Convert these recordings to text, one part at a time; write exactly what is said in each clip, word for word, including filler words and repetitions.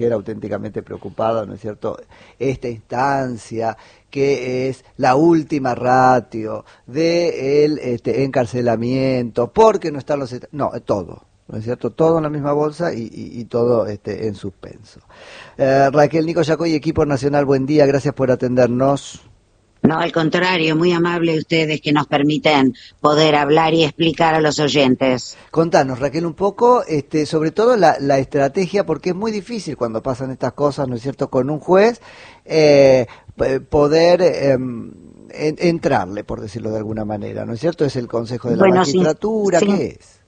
era auténticamente preocupada, ¿no es cierto?, esta instancia que es la última ratio de el este, encarcelamiento, porque no están los... No, todo, ¿no es cierto?, todo en la misma bolsa y, y, y todo este, en suspenso. Eh, Raquel Nico Yacoy, Equipo Nacional, buen día, gracias por atendernos. No, al contrario, muy amable ustedes que nos permiten poder hablar y explicar a los oyentes. Contanos, Raquel, un poco, este, sobre todo la, la estrategia, porque es muy difícil cuando pasan estas cosas, ¿no es cierto?, con un juez, eh, poder eh, en, entrarle, por decirlo de alguna manera, ¿no es cierto? ¿Es el Consejo de la bueno, Magistratura? sin, ¿Qué es?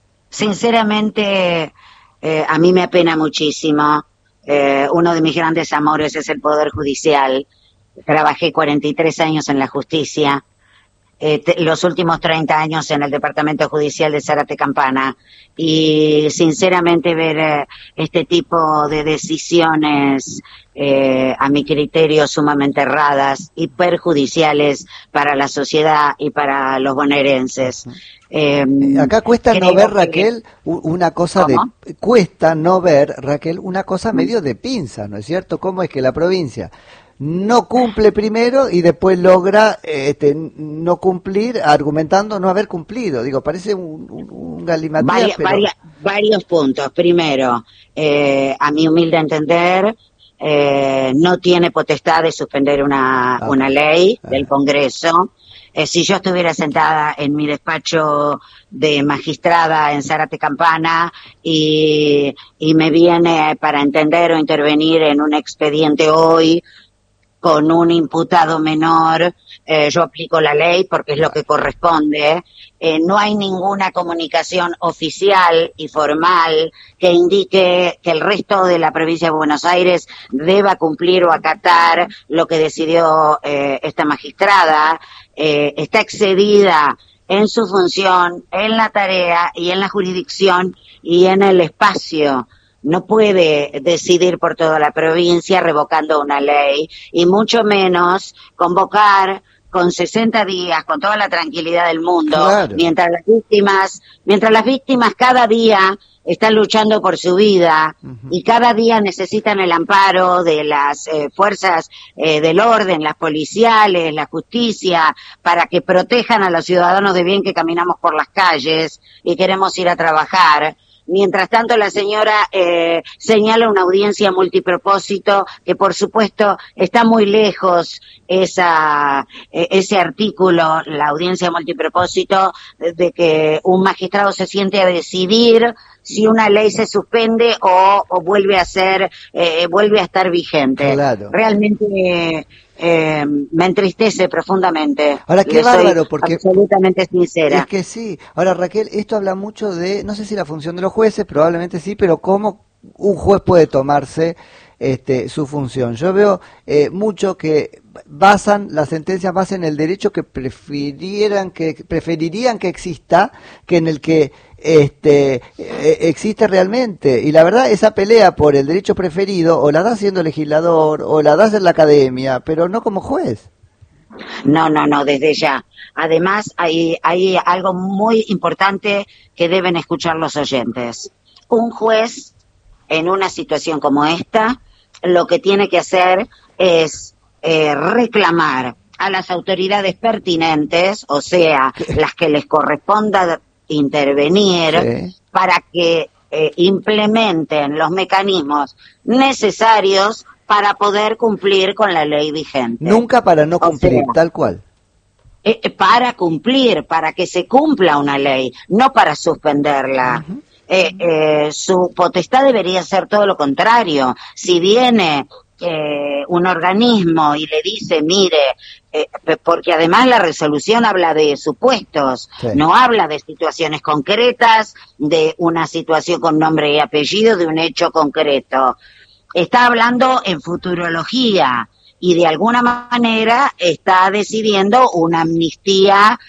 Sinceramente, eh, a mí me apena muchísimo. Eh, uno de mis grandes amores es el Poder Judicial. Trabajé cuarenta y tres años en la justicia, eh, te, los últimos treinta años en el Departamento Judicial de Zárate Campana, y sinceramente ver eh, este tipo de decisiones, eh, a mi criterio, sumamente erradas y perjudiciales para la sociedad y para los bonaerenses. Eh, Acá cuesta no ver, Raquel, una cosa ¿Cómo? de... Cuesta no ver, Raquel, una cosa medio de pinza, ¿no es cierto? ¿Cómo es que la provincia no cumple primero y después logra este, no cumplir argumentando no haber cumplido? Digo, parece un, un, un galimatías, Varia, pero... varia, varios puntos. Primero, eh, a mi humilde entender, eh, no tiene potestad de suspender una, ah, una ley ah. del Congreso. Eh, si yo estuviera sentada en mi despacho de magistrada en Zárate Campana y, y me viene para entender o intervenir en un expediente hoy con un imputado menor, eh, yo aplico la ley porque es lo que corresponde. Eh, no hay ninguna comunicación oficial y formal que indique que el resto de la provincia de Buenos Aires deba cumplir o acatar lo que decidió eh, esta magistrada. Eh, está excedida en su función, en la tarea y en la jurisdicción y en el espacio. No puede decidir por toda la provincia revocando una ley, y mucho menos convocar con sesenta días, con toda la tranquilidad del mundo, claro. mientras las víctimas, mientras las víctimas cada día están luchando por su vida, uh-huh. y cada día necesitan el amparo de las eh, fuerzas eh, del orden, las policiales, la justicia, para que protejan a los ciudadanos de bien que caminamos por las calles y queremos ir a trabajar. Mientras tanto, la señora eh, señala una audiencia multipropósito que, por supuesto, está muy lejos esa eh, ese artículo, la audiencia multipropósito, de, de que un magistrado se siente a decidir si una ley se suspende o, o vuelve a ser, eh, vuelve a estar vigente. Claro. Realmente eh, eh, me entristece profundamente. Ahora, qué Le bárbaro, soy porque absolutamente sincera. Es que sí. Ahora, Raquel, esto habla mucho de, no sé si la función de los jueces, probablemente sí, pero cómo un juez puede tomarse este, su función. Yo veo eh, mucho que basan las sentencias más en el derecho que prefirieran que preferirían que exista que en el que este eh, existe realmente. Y la verdad, esa pelea por el derecho preferido o la da siendo legislador o la das en la academia, pero no como juez. No, no, no, desde ya. Además, hay, hay algo muy importante que deben escuchar los oyentes. Un juez, en una situación como esta, lo que tiene que hacer es eh, reclamar a las autoridades pertinentes, o sea, las que les corresponda intervenir, sí. para que eh, implementen los mecanismos necesarios para poder cumplir con la ley vigente. Nunca para no cumplir, o sea, tal cual. Eh, para cumplir, para que se cumpla una ley, no para suspenderla. Uh-huh. Eh, eh, su potestad debería ser todo lo contrario. Si viene eh, un organismo y le dice, mire, eh, porque además la resolución habla de supuestos, sí. no habla de situaciones concretas, de una situación con nombre y apellido, de un hecho concreto. Está hablando en futurología y de alguna manera está decidiendo una amnistía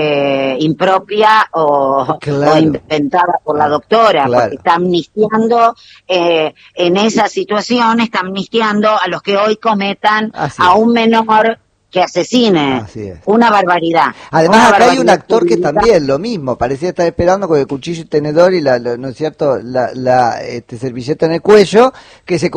eh, impropia o, claro. o inventada por la doctora, claro. porque está amnistiando eh, en esa situación, está amnistiando a los que hoy cometan Así a un menor que asesine. Así es. Una barbaridad. Además, Una acá hay un barbaridad actor que jurídica. también lo mismo, parecía estar esperando con el cuchillo y tenedor y la, la- no es cierto, la, la este, servilleta en el cuello, que se